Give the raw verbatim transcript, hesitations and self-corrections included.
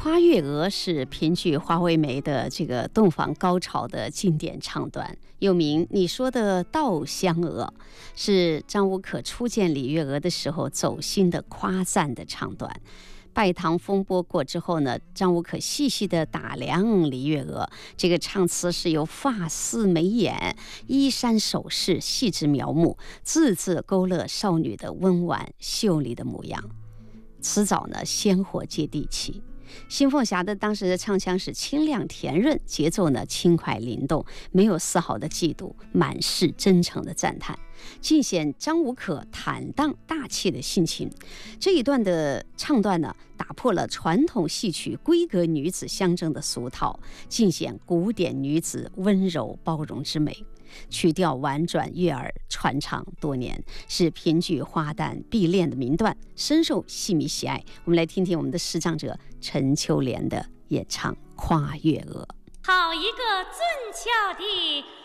跨月娥是评剧花为媒的这个洞房高潮的经典唱段，又名你说的稻香娥，是张无可初见李月娥的时候走心的夸赞的唱段。拜堂风波过之后呢，张无可细细的打量李月娥，这个唱词是由发丝眉眼、衣衫首饰细致描摹，字字勾勒少女的温婉秀丽的模样。词藻呢鲜活接地气。新凤霞的当时的唱腔是清亮甜润，节奏呢轻快灵动，没有丝毫的嫉妒，满是真诚的赞叹，尽显张无可坦荡大气的性情。这一段的唱段呢，打破了传统戏曲闺阁女子相争的俗套，尽显古典女子温柔包容之美。曲调婉转悦耳，传唱多年，是评剧花旦必练的名段，深受戏迷喜爱。我们来听听我们的视障者陈秋莲的演唱《跨月娥》。 好一个俊俏的